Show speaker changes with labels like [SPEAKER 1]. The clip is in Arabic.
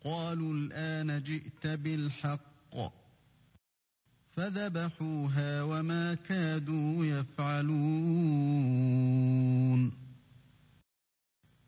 [SPEAKER 1] قالوا الآن جئت بالحق فذبحوها وما كادوا يفعلون